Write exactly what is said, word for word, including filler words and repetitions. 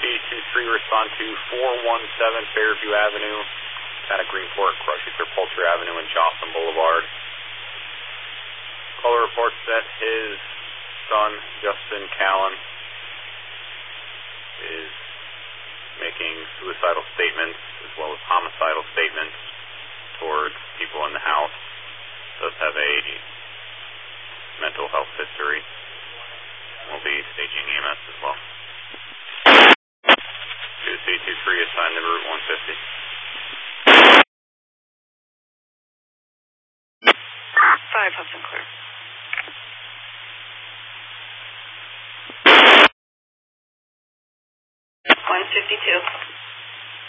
C two three, respond to four one seven Fairview Avenue, kind of Greenport, Crushing Poultry Avenue, and Jocelyn Boulevard. Caller reports that his son, Justin Callan, is making suicidal statements as well as homicidal statements towards people in the house. Does have a mental health history. Will be staging E M S as well. two C two three assigned to Route one fifty.